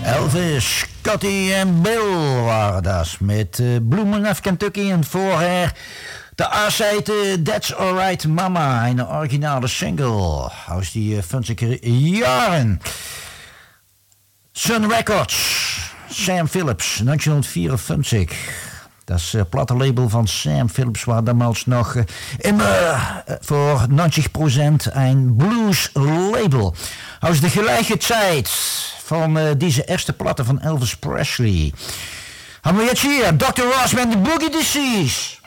Elvis, Scotty en Bill waren dat met Bloemen of Kentucky en voorher de A-site That's Alright Mama, een originale single uit die funzige jaren. Sun Records, Sam Phillips, 1954. Dat is het plattenlabel van Sam Phillips, waar damals nog immer voor 90% een blues label. Uit de gelijke tijd van deze eerste platten van Elvis Presley. Hebben we jetzt hier Dr. Ross met de Boogie Disease.